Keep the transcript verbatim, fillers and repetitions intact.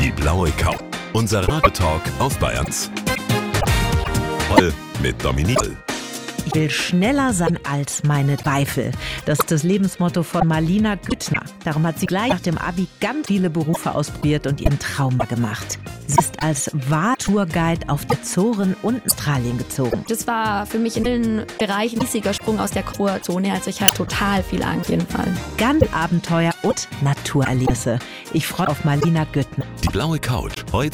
Die blaue Couch. Unser Radiotalk auf Bayerns. Heute mit Dominique. Ich will schneller sein als meine Zweifel. Das ist das Lebensmotto von Marlina Güttner. Darum hat sie gleich nach dem Abi ganz viele Berufe ausprobiert und ihren Traum gemacht. Sie ist als War-Tourguide auf die Azoren und Australien gezogen. Das war für mich in vielen Bereichen ein riesiger Sprung aus der Komfortzone. Also ich hatte total viel Angst auf jeden Fall. Ganz Abenteuer und Naturerlebnisse. Ich freue mich auf Marlina Güttner. Die blaue Couch. Heute